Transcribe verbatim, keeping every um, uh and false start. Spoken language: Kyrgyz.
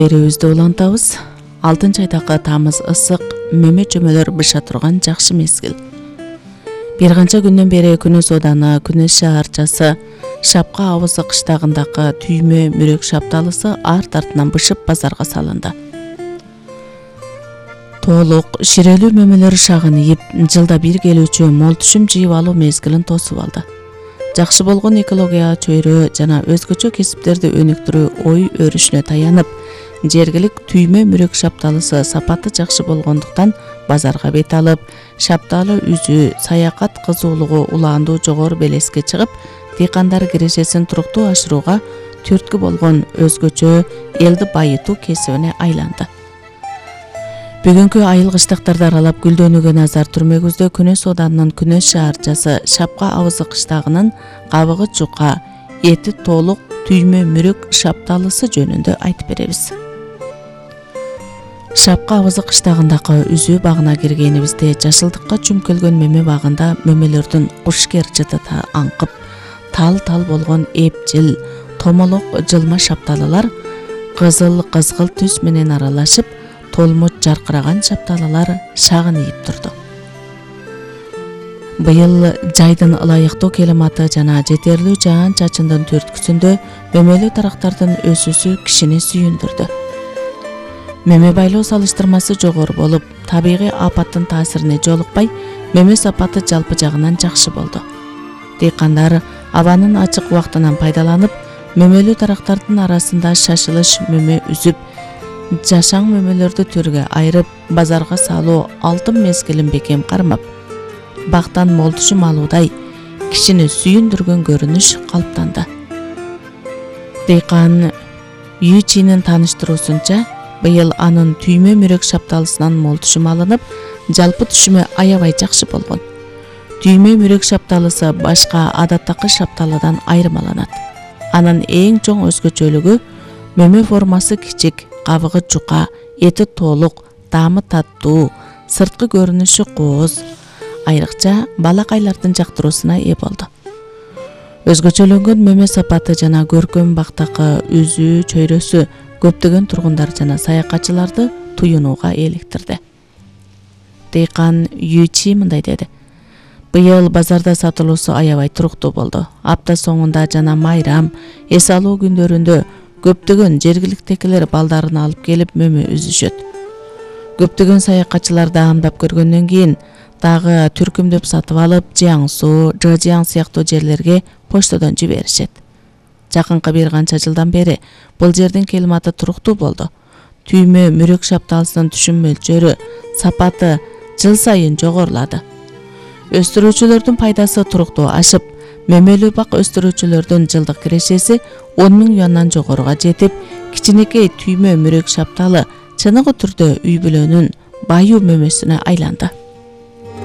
Беребизди улантабыз. алтынчы айдагы тамыз ысык, мөмө чөмөлөр быша турган жакшы мезгил. Бир канча күндөн бери Күнөс Ооданы, Күнөс шаарчасы, Шапка Абызы кыштагындагы түймө мүрөк шапталысы арт артынан бышып базарга салынды. Толук ширелүү мөмөлөр шагынып, жылда бир келүүчү мол түшүм жыйып алуу мезгилин тосуп алды. Жакшы болгон экология чөйрө жана өзгөчө кесиптерди өнүктүрүү ой өрүшүнө таянып, жергилик түймө мүрөк шапталысы сапаты жакшы болгондуктан базарга бет алып, шапталы үзүү, саякат кызуулугу улаандуу жогору белеске чыгып, дыйкандар кирешесин туруктуу ашырууга түрткү болгон өзгөчө элди байытуу кесибине айланды. Бүгүнкү айыл кыштактарды аралап гүлдөнүүгө назар түрмөгүздө Күнөс Оодунун Күнөс шаарчасы Шапка Абызы кыштагынын кабыгы жука, эти толук түймө мүрөк шапталысы жөнүндө айтып беребиз. Шапка Абызы кыштагындагы үзүү багына киргенибизде жашылдыкка чүмкөлгөн мөмө багында мөмөлөрдүн кушкер жытыта аңкып, тал-тал болгон эпчил, томолок жылма шапталалар кызыл кызгыл түс менен аралашып, толмот жаркыраган шапталалар шагынып турду. Быйыл жайдын ылайыктуу келиматы жана жетерлүү жаан чачындын түрткүсүндө мөмөлүү тарактардын өсүүсү кишини сүйүндүрдү. Мөмө байлоо салыштырмасы жогору болуп, табигый апаттын таасирине жолукпай, мөмө сапаты жалпы жагынан жакшы болду. Дыйкандар абанын ачык убактынан пайдаланып, мөмөлүү тарактардын арасында шашылыш мөмө үзүп, жашаң мөмөлөрдү түргө айырып, базарга салуу алтын мезгилин бекем кармап, бактан мол түшүм алуудай кишини сүйүндүргөн көрүнүш калыптанды. Дыйкан Ючинин тааныштыруусунча, быйыл анын түймө мүрөк шапталысынан мол түшүм алынып, жалпы түшүмү аябай жакшы болгон. Түймө мүрөк шапталысы башка адаттагы шапталыдан айырмаланат. Анын эң чоң өзгөчөлүгү мөмө формасы кичик, кабыгы жука, эти толук, таамы таттуу, сырткы көрүнүшү кооз, айрыкча балакайлардын жактыруусуна ээ болду. Өзгөчөлөнгөн мөмө сапаты жана көркөм бактакы үзүү чөйрөсү көптөгөн тургундар жана саякатчыларды туюнууга эликтирди. Дыйкан Ючи мындай деди: Быйыл базарда сатылуусу аябай туруктуу болду. Апта соңунда жана майрам, эс алуу күндөрүндө көптөгөн жергиликтегилер балдарын алып келип мөмө үзүшөт. Көптөгөн саякатчылар даамдап көргөндөн кийин дагы түркүмдөп сатып алып, Жиаң Суу, Жыжиаң сыяктуу жерлерге почтодон жиберишет. Жакынкы бир канча жылдан бери бул жердин климаты туруктуу болду. Түймө мүрөк шапталысынын түшүм мөлчөрү, сапаты жыл сайын жогорулады. Өстүрүүчүлөрдүн пайдасы туруктуу ашып, мөмөлүү бак өстүрүүчүлөрдүн жылдык кирешеси он миң юандан жогоруга жетип, кичинекей түймө мүрөк шапталы чыныгы түрдө үй бүлөнүн баюу мөмөсүнө айланды.